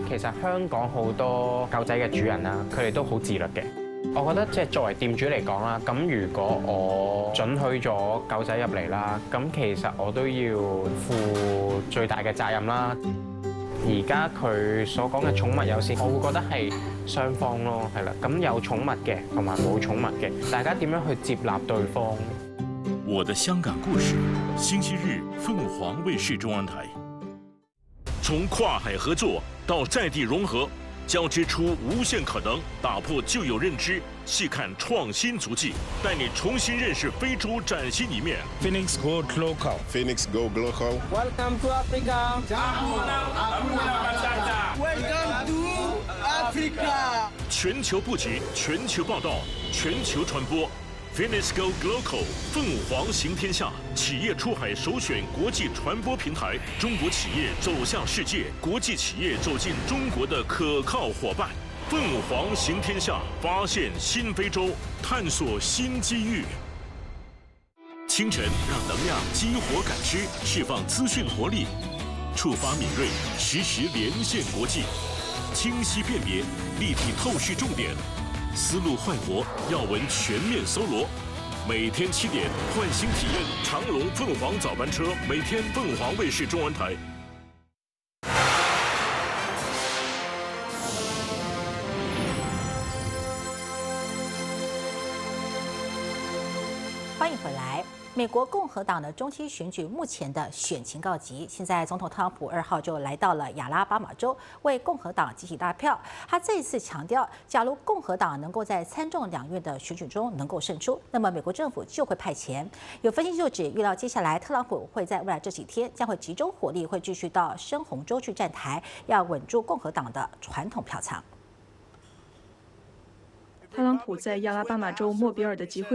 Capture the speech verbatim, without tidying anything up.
其實香港好多狗仔嘅主人啦，佢哋都好自律嘅。我覺得即係作為店主嚟講啦，咁如果我准許咗狗仔入嚟啦，咁其實我都要負最大嘅責任啦。而家佢所講嘅寵物友善，我會覺得係雙方咯，係啦。咁有寵物嘅同埋冇寵物嘅，大家點樣去接納對方？ 我的香港故事，星期日鳳凰衛視中央台。從跨海合作到在地融合，交織出無限可能，打破舊有認知，細看創新足跡，帶你重新認識非洲嶄新一面。 Phoenix Go Global. Phoenix Go Global. Welcome to Africa. Welcome to Africa. 全球布局，全球報道，全球傳播。Phoenix Go Global 鳳凰行天下，企業出海首選國際傳播平台，中國企業走向世界，國際企業走進中國的可靠夥伴。鳳凰行天下，發現新非洲，探索新機遇。清晨讓能量激活感知，釋放資訊活力，觸發敏銳，實時連線國際，清晰辨別，立體透視重點。思路煥活，要聞全面搜羅。每天七點，喚醒體驗長龍鳳凰早班車，每天鳳凰衛視中文台。 欢迎回来。美国共和党的中期选举目前的选情告急，现在总统特朗普二号就来到了亚拉巴马州，为共和党集体拉票。他这一次强调，假如共和党能够在参众两院的选举中能够胜出，那么美国政府就会派钱。有分析就指，预料接下来特朗普会在未来这几天将会集中火力，会继续到深红州去站台，要稳住共和党的传统票仓。 特朗普在亚拉巴马州莫比尔的集会